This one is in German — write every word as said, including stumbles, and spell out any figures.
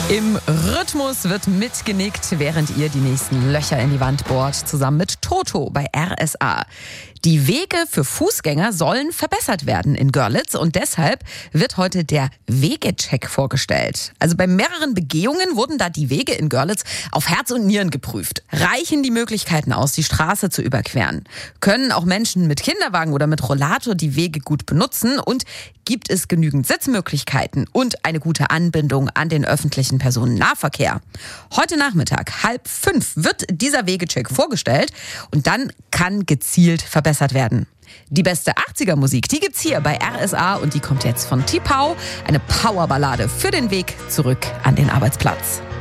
Im Rhythmus wird mitgenickt, während ihr die nächsten Löcher in die Wand bohrt, zusammen mit Toto bei R S A. Die Wege für Fußgänger sollen verbessert werden in Görlitz und deshalb wird heute der Wegecheck vorgestellt. Also bei mehreren Begehungen wurden da die Wege in Görlitz auf Herz und Nieren geprüft. Reichen die Möglichkeiten aus, die Straße zu überqueren? Können auch Menschen mit Kinderwagen oder mit Rollator die Wege gut benutzen? Und gibt es genügend Sitzmöglichkeiten und eine gute Anbindung an den öffentlichen Personennahverkehr? Heute Nachmittag, halb fünf, wird dieser Wegecheck vorgestellt und dann kann gezielt verbessert werden. Die beste achtziger-Musik, die gibt's hier bei R S A und die kommt jetzt von T-Pau. Eine Powerballade für den Weg zurück an den Arbeitsplatz.